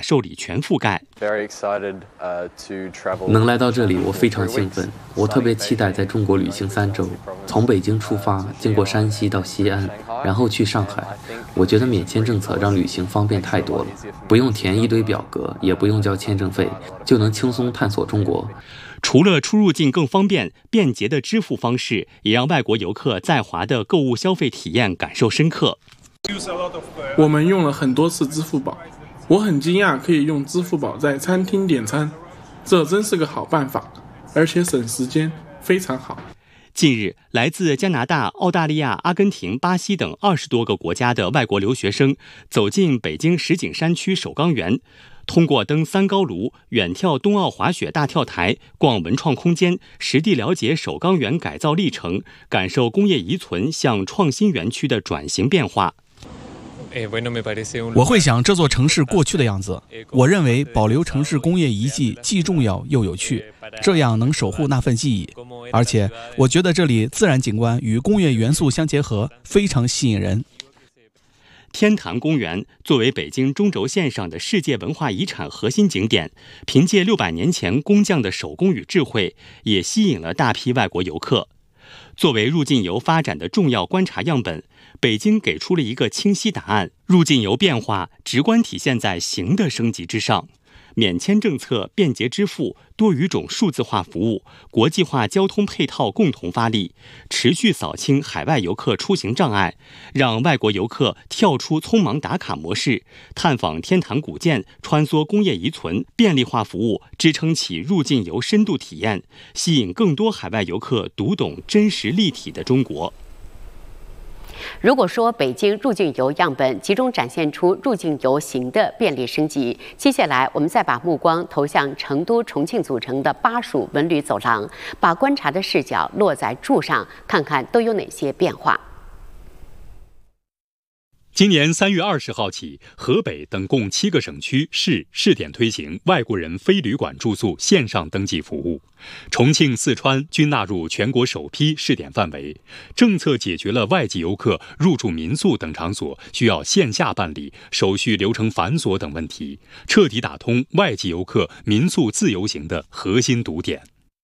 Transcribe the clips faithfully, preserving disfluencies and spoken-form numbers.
受理全覆盖。 能来到这里，我非常兴奋。我特别期待在中国旅行三周，从北京出发，经过山西到西安，然后去上海。我觉得免签政策让旅行方便太多了，不用填一堆表格，也不用交签证费，就能轻松探索中国。 除了出入境更方便、便捷的支付方式，也让外国游客在华的购物消费体验感受深刻。 我们用了很多次支付宝，我很惊讶可以用支付宝在餐厅点餐，这真是个好办法，而且省时间，非常好。 近日，来自加拿大、澳大利亚、阿根廷、巴西等二十多个国家的外国留学生走进北京石景山区首钢园，通过登三高炉、远眺冬奥滑雪大跳台、逛文创空间，实地了解首钢园改造历程，感受工业遗存向创新园区的转型变化。 我会想这座城市过去的样子。我认为保留城市工业遗迹既重要又有趣，这样能守护那份记忆。而且我觉得这里自然景观与工业元素相结合，非常吸引人。 天坛公园作为北京中轴线上的世界文化遗产核心景点，凭借六百年前工匠的手工与智慧，也吸引了大批外国游客。作为入境游发展的重要观察样本，北京给出了一个清晰答案：入境游变化直观体现在形的升级之上。免签政策、便捷支付、多语种数字化服务、国际化交通配套共同发力，持续扫清海外游客出行障碍，让外国游客跳出匆忙打卡模式，探访天坛古建，穿梭工业遗存，便利化服务支撑起入境游深度体验，吸引更多海外游客读懂真实立体的中国。 如果说北京入境游样本集中展现出入境游行的便利升级，接下来我们再把目光投向成都、重庆组成的巴蜀文旅走廊，把观察的视角落在柱上，看看都有哪些变化。 今年三月二十号起，河北等共七个省区市试点推行外国人非旅馆住宿线上登记服务，重庆、四川均纳入全国首批试点范围。政策解决了外籍游客入住民宿等场所需要线下办理、手续流程繁琐等问题，彻底打通外籍游客民宿自由行的核心堵点。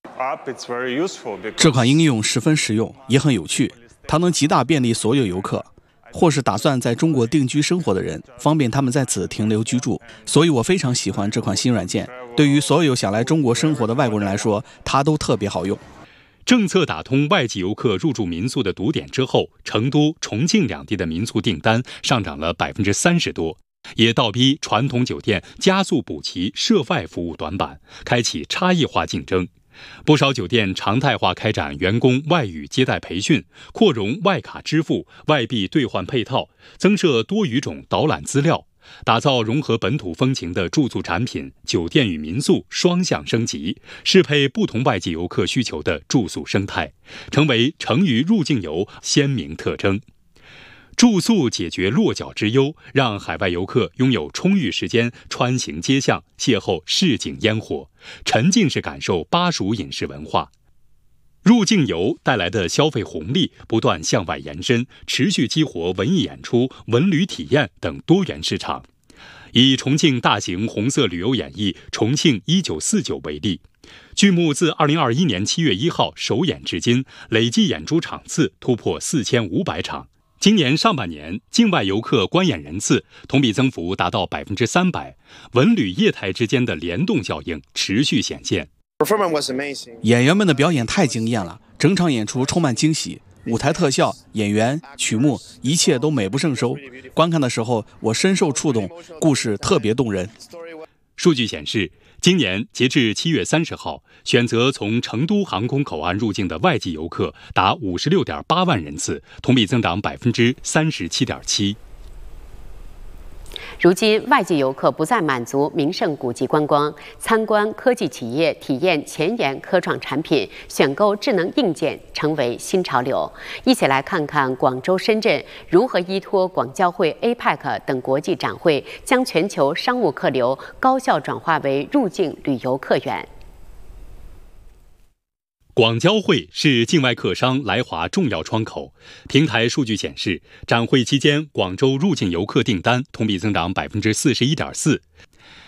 这款应用十分实用，也很有趣，它能极大便利所有游客。或是打算在中国定居生活的人，方便他们在此停留居住，所以我非常喜欢这款新软件。对于所有想来中国生活的外国人来说，它都特别好用。 政策打通外籍游客入住民宿的堵点之后，成都、重庆两地的民宿订单上涨了百分之三十多，也倒逼传统酒店加速补齐涉外服务短板，开启差异化竞争。不少酒店常态化开展员工外语接待培训，扩容外卡支付、外币兑换配套，增设多语种导览资料，打造融合本土风情的住宿产品，酒店与民宿双向升级，适配不同外籍游客需求的住宿生态，成为成渝入境游鲜明特征。住宿解决落脚之忧，让海外游客拥有充裕时间穿行街巷，邂逅市井烟火，沉浸式感受巴蜀饮食文化。入境游带来的消费红利不断向外延伸，持续激活文艺演出、文旅体验等多元市场。以重庆大型红色旅游演绎《重庆一九四九》为例，剧目自二零二一年七月一号首演至今，累计演出场次突破四千五百场。今年上半年，境外游客观演人次同比增幅达到百分之三百，文旅业态之间的联动效应持续显现。 演员们的表演太惊艳了，整场演出充满惊喜，舞台特效、演员、曲目，一切都美不胜收。观看的时候，我深受触动，故事特别动人。 数据显示，今年截至七月三十号，选择从成都航空口岸入境的外籍游客达五十六点八万人次，同比增长百分之三十七点七。 如今，外籍游客不再满足名胜古迹观光，参观科技企业、体验前沿科创产品、选购智能硬件成为新潮流。一起来看看广州、深圳如何依托广交会、A P E C 等国际展会，将全球商务客流高效转化为入境旅游客源。 广交会是境外客商来华重要窗口。平台数据显示，展会期间广州入境游客订单同比增长百分之四十一点四，